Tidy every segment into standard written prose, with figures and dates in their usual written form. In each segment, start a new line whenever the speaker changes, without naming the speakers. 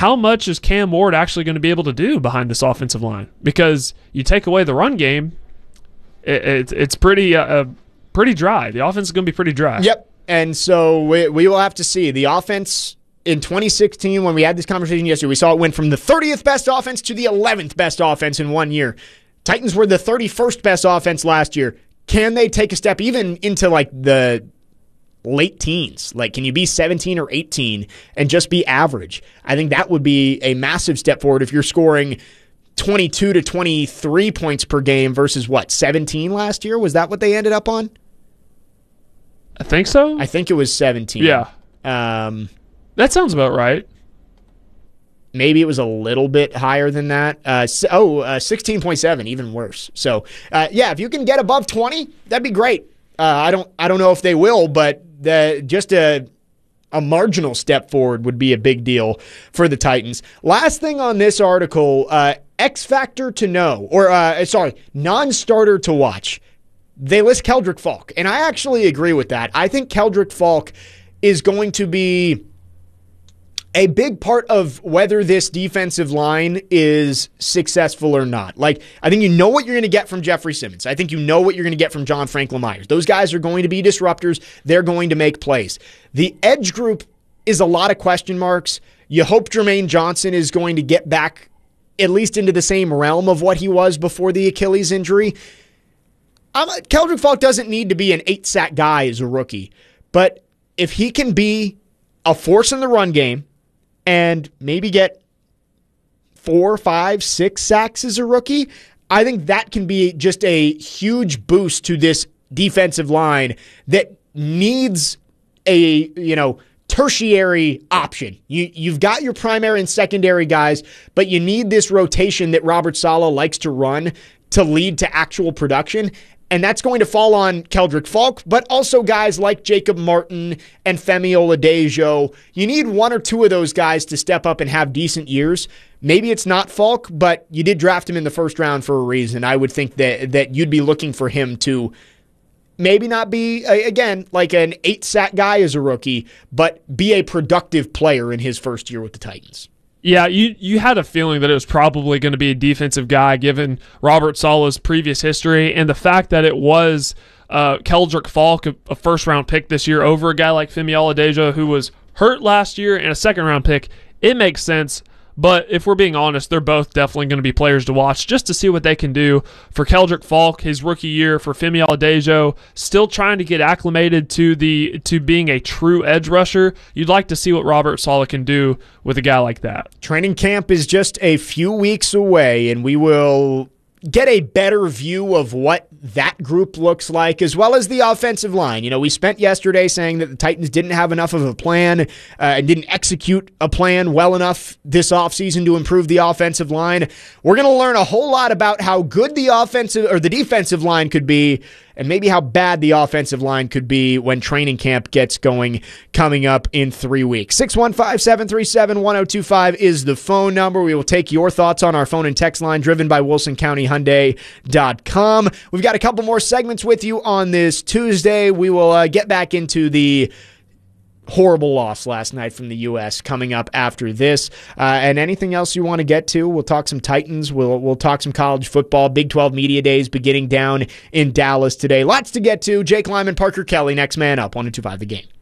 how much is Cam Ward actually going to be able to do behind this offensive line? Because you take away the run game, it's pretty dry. The offense is going to be pretty dry.
Yep. And so we will have to see. The offense in 2016, when we had this conversation yesterday, we saw it went from the 30th best offense to the 11th best offense in 1 year. Titans were the 31st best offense last year. Can they take a step even into like the late teens? Like, can you be 17 or 18 and just be average? I think that would be a massive step forward if you're scoring 22 to 23 points per game versus 17 last year? Was that what they ended up on?
I think so.
I think it was 17.
Yeah. That sounds about right.
Maybe it was a little bit higher than that. 16.7, even worse. So, if you can get above 20, that'd be great. I don't know if they will, but just a marginal step forward would be a big deal for the Titans. Last thing on this article, X factor to know, or non-starter to watch. They list Keldrick Falk, and I actually agree with that. I think Keldrick Falk is going to be a big part of whether this defensive line is successful or not. Like, I think you know what you're going to get from Jeffrey Simmons. I think you know what you're going to get from John Franklin Myers. Those guys are going to be disruptors. They're going to make plays. The edge group is a lot of question marks. You hope Jermaine Johnson is going to get back at least into the same realm of what he was before the Achilles injury. Keldrick Falk doesn't need to be an 8-sack guy as a rookie, but if he can be a force in the run game and maybe get 4, 5, 6 sacks as a rookie, I think that can be just a huge boost to this defensive line that needs a, tertiary option. You've got your primary and secondary guys, but you need this rotation that Robert Saleh likes to run to lead to actual production. And that's going to fall on Keldrick Falk, but also guys like Jacob Martin and Femi Oladejo. You need one or two of those guys to step up and have decent years. Maybe it's not Falk, but you did draft him in the first round for a reason. I would think that you'd be looking for him to maybe not be, again, like an 8-sack guy as a rookie, but be a productive player in his first year with the Titans.
Yeah, you had a feeling that it was probably going to be a defensive guy given Robert Saleh's previous history and the fact that it was Keldrick Falk, a first-round pick this year, over a guy like Femi Oladejo who was hurt last year and a second-round pick. It makes sense. But if we're being honest, they're both definitely going to be players to watch just to see what they can do. For Keldrick Falk, his rookie year, for Femi Oladejo, still trying to get acclimated to being a true edge rusher. You'd like to see what Robert Saleh can do with a guy like that.
Training camp is just a few weeks away, and we will get a better view of what that group looks like, as well as the offensive line. We spent yesterday saying that the Titans didn't have enough of a plan and didn't execute a plan well enough this offseason to improve the offensive line. We're going to learn a whole lot about how good the offensive or the defensive line could be, and maybe how bad the offensive line could be when training camp gets going coming up in 3 weeks. 615-737-1025 is the phone number. We will take your thoughts on our phone and text line driven by WilsonCountyHyundai.com. We've got a couple more segments with you on this Tuesday. We will get back into the horrible loss last night from the U.S. coming up after this. And anything else you want to get to, we'll talk some Titans. We'll talk some college football. Big 12 Media Days beginning down in Dallas today. Lots to get to. Jake Lyman, Parker Kelly, next man up. 102.5 The Game.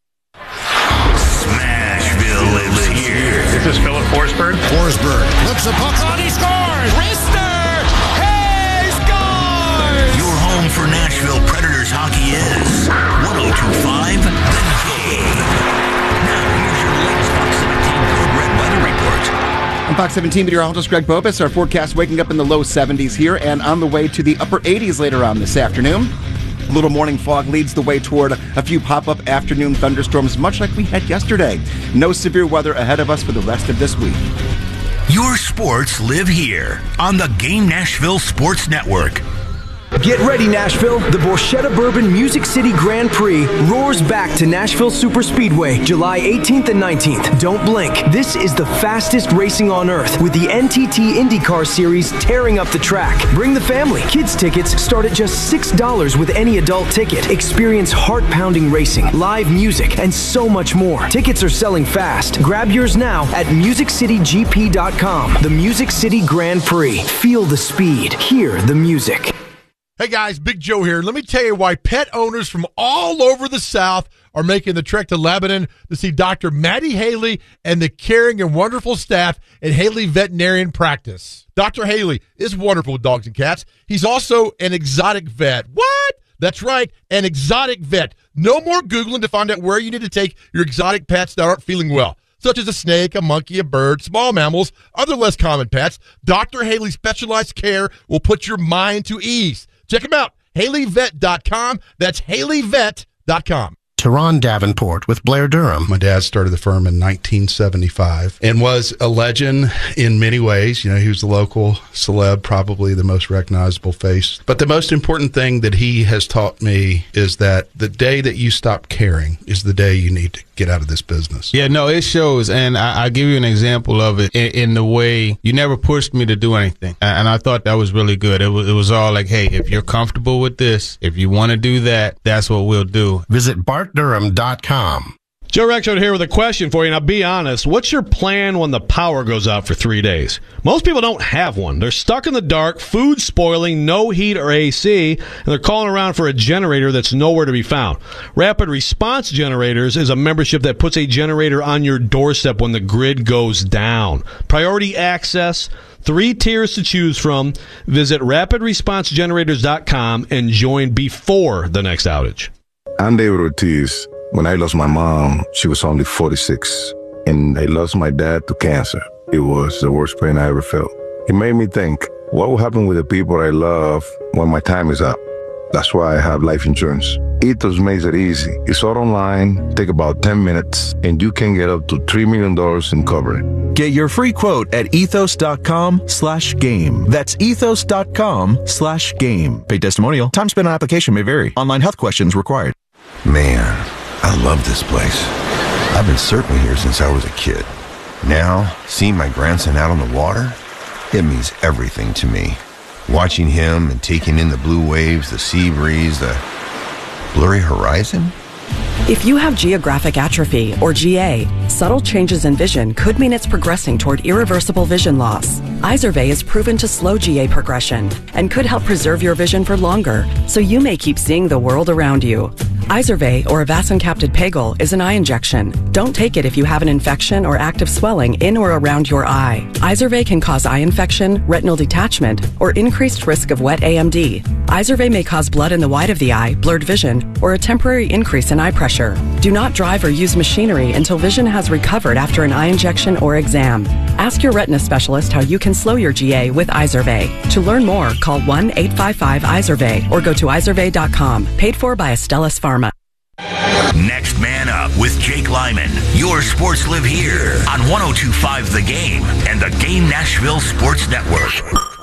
Smashville lives here.
This is Philip Forsberg.
Forsberg flips a puck on. He scores! Rister! Hey, scores!
Your home for Nashville Predators hockey is 102.5 The Game. Now, here's your latest Fox 17 Code Red weather report.
I'm Fox 17 meteorologist Greg Bobus. Our forecast waking up in the low 70s here and on the way to the upper 80s later on this afternoon. A little morning fog leads the way toward a few pop-up afternoon thunderstorms, much like we had yesterday. No severe weather ahead of us for the rest of this week.
Your sports live here on the Game Nashville Sports Network.
Get ready, Nashville. The Borchetta Bourbon Music City Grand Prix roars back to Nashville Superspeedway, July 18th and 19th. Don't blink. This is the fastest racing on earth, with the NTT IndyCar Series tearing up the track. Bring the family. Kids tickets start at just $6 with any adult ticket. Experience heart-pounding racing, live music, and so much more. Tickets are selling fast. Grab yours now at MusicCityGP.com. The Music City Grand Prix. Feel the speed. Hear the music.
Hey guys, Big Joe here. Let me tell you why pet owners from all over the South are making the trek to Lebanon to see Dr. Maddie Haley and the caring and wonderful staff at Haley Veterinarian Practice. Dr. Haley is wonderful with dogs and cats. He's also an exotic vet. What? That's right, an exotic vet. No more Googling to find out where you need to take your exotic pets that aren't feeling well, such as a snake, a monkey, a bird, small mammals, other less common pets. Dr. Haley's specialized care will put your mind to ease. Check him out, HaleyVet.com. That's HaleyVet.com.
Teron Davenport with Blair Durham.
My dad started the firm in 1975 and was a legend in many ways. You know, he was the local celeb, probably the most recognizable face. But the most important thing that he has taught me is that the day that you stop caring is the day you need to get out of this business.
Yeah, no, it shows. And I'll give you an example of it in the way you never pushed me to do anything. And I thought that was really good. It was all like, hey, if you're comfortable with this, if you want to do that, that's what we'll do.
Visit BartDurham.com.
Joe Rexrode here with a question for you. Now, be honest. What's your plan when the power goes out for 3 days? Most people don't have one. They're stuck in the dark, food spoiling, no heat or AC, and they're calling around for a generator that's nowhere to be found. Rapid Response Generators is a membership that puts a generator on your doorstep when the grid goes down. Priority access, 3 tiers to choose from. Visit rapidresponsegenerators.com and join before the next outage.
I'm David Ortiz. When I lost my mom, she was only 46, and I lost my dad to cancer. It was the worst pain I ever felt. It made me think, what will happen with the people I love when my time is up? That's why I have life insurance. Ethos makes it easy. It's all online, take about 10 minutes, and you can get up to $3 million in coverage.
Get your free quote at ethos.com/game. That's ethos.com/game. Paid testimonial. Time spent on application may vary. Online health questions required.
Man, I love this place. I've been surfing here since I was a kid. Now, seeing my grandson out on the water, it means everything to me. Watching him and taking in the blue waves, the sea breeze, the blurry horizon.
If you have geographic atrophy, or GA, subtle changes in vision could mean it's progressing toward irreversible vision loss. Izervay is proven to slow GA progression and could help preserve your vision for longer, so you may keep seeing the world around you. Izervay, or avacincaptad pegol, is an eye injection. Don't take it if you have an infection or active swelling in or around your eye. Izervay can cause eye infection, retinal detachment, or increased risk of wet AMD. Izervay may cause blood in the white of the eye, blurred vision, or a temporary increase in eye pressure. Do not drive or use machinery until vision has recovered after an eye injection or exam. Ask your retina specialist how you can slow your GA with Izervay. To learn more, call 1-855-IZERVAY or go to izervay.com. Paid for by Astellas Pharma.
Next Man Up with Jake Lyman. Your sports live here on 102.5 The Game and the Game Nashville Sports Network.